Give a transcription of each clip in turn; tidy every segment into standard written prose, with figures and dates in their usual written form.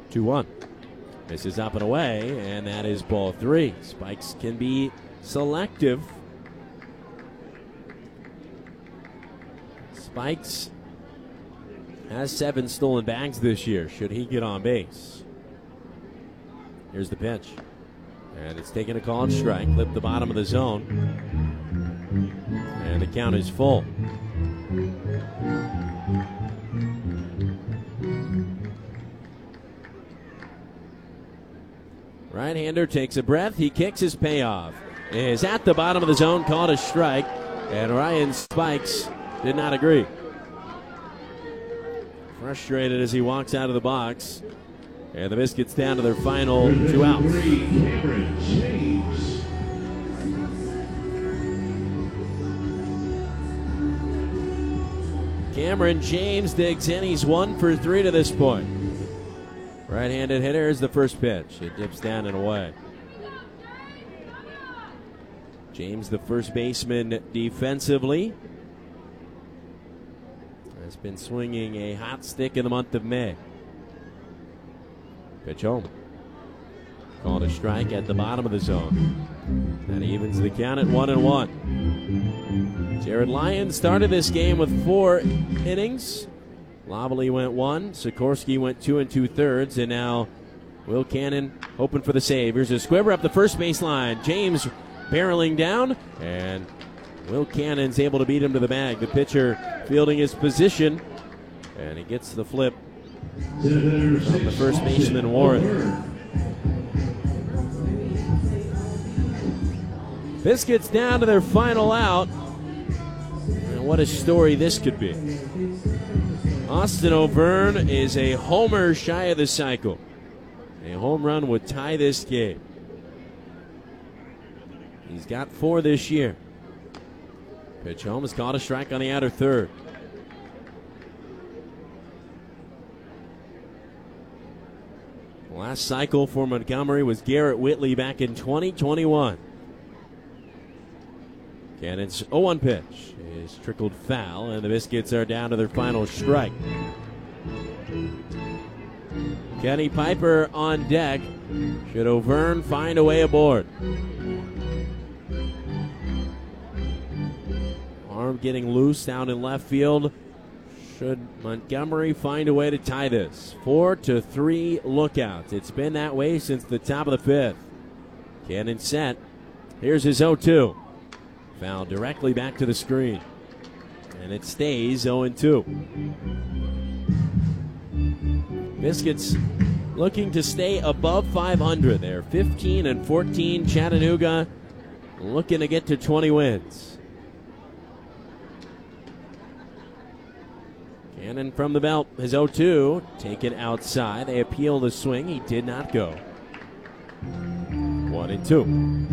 2-1. This is up and away, and that is ball 3. Spikes can be selective. Spikes has 7 stolen bags this year, should he get on base. Here's the pitch. And it's taking a called strike, clip the bottom of the zone. And the count is full. Right-hander takes a breath. He kicks his payoff. Is at the bottom of the zone, called a strike. And Ryan Spikes did not agree. Frustrated as he walks out of the box. And the Biscuits down to their final 2 outs. Cameron James digs in. He's 1 for 3 to this point. Right-handed hitter is the first pitch. It dips down and away. James, the first baseman defensively, has been swinging a hot stick in the month of May. Pitch home. Called a strike at the bottom of the zone. That evens the count at 1-1. Jared Lyons started this game with 4 innings. Lovelly went 1. Sikorsky went 2 2/3. And now Will Cannon hoping for the save. Here's a squibber up the first baseline. James barreling down. And Will Cannon's able to beat him to the bag. The pitcher fielding his position. And he gets the flip from the first baseman, Warren. Biscuits down to their final out. And what a story this could be. Austin O'Byrne is a homer shy of the cycle. A home run would tie this game. He's got 4 this year. Pitch home is called a strike on the outer third. Last cycle for Montgomery was Garrett Whitley back in 2021. Cannon's 0-1 pitch is trickled foul, and the Biscuits are down to their final strike. Kenny Piper on deck. Should O'Byrne find a way aboard? Arm getting loose down in left field. Should Montgomery find a way to tie this? 4-3 Lookouts. It's been that way since the top of the 5th. Cannon set. Here's his 0-2. Foul directly back to the screen. And it stays 0-2. Biscuits looking to stay above 500. They're 15-14. Chattanooga looking to get to 20 wins. Cannon from the belt. His 0-2 taken outside. They appeal the swing. He did not go. 1-2.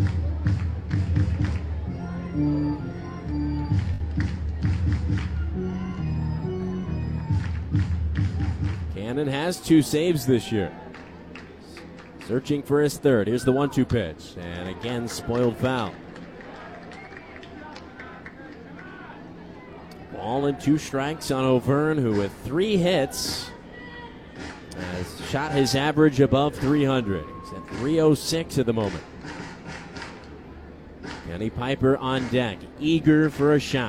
Cannon has 2 saves this year. Searching for his third. Here's the 1-2 pitch. And again, spoiled foul. Ball and 2 strikes on O'Byrne, who with 3 hits has shot his average above 300. He's at 306 at the moment. Kenny Piper on deck, eager for a shot.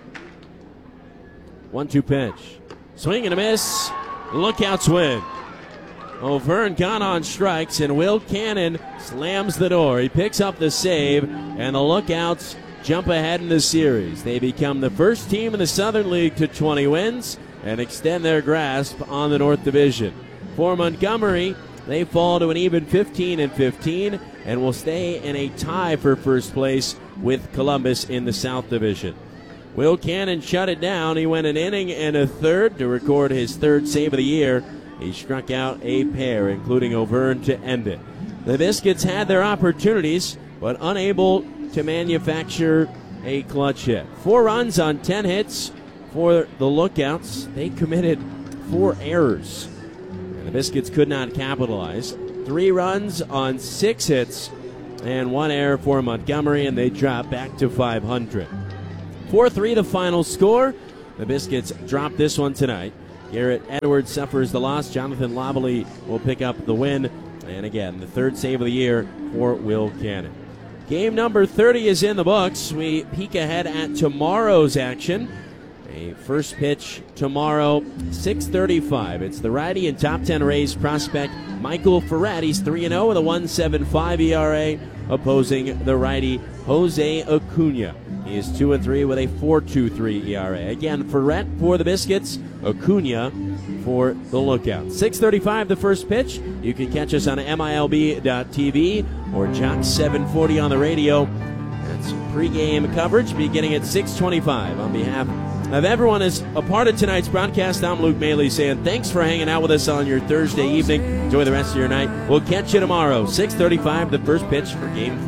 1-2 pitch. Swing and a miss. Lookouts win. O'Byrne gone on strikes, and Will Cannon slams the door. He picks up the save, and the Lookouts jump ahead in the series. They become the first team in the Southern League to 20 wins and extend their grasp on the North Division. For Montgomery, they fall to an even 15-15 and will stay in a tie for first place with Columbus in the South Division. Will Cannon shut it down. He went an inning and a third to record his 3rd save of the year. He struck out a pair, including O'Byrne, to end it. The Biscuits had their opportunities, but unable to manufacture a clutch hit. 4 runs on 10 hits for the Lookouts. They committed 4 errors, and the Biscuits could not capitalize. 3 runs on 6 hits and 1 error for Montgomery, and they drop back to 500. 4-3 the final score. The Biscuits drop this one tonight Garrett Edwards suffers the loss. Jonathan Lobley will pick up the win. And again, the third save of the year for Will Cannon. Game number 30 is in the books. We peek ahead at tomorrow's action. A first pitch tomorrow, 6:35. It's the righty and top 10 Rays prospect Michael Ferrat. He's 3-0 with a 1.75 ERA, opposing the righty Jose Acuna. He is 2-3 with a 4.23 ERA. Again, Ferrat for the Biscuits, Acuna for the Lookout. 6:35 the first pitch. You can catch us on MILB.TV or Jock 740 on the radio. That's pregame coverage beginning at 6:25. On behalf of everyone is a part of tonight's broadcast, I'm Luke Maley saying thanks for hanging out with us on your Thursday evening. Enjoy the rest of your night. We'll catch you tomorrow, 6:35, the first pitch for Game 4.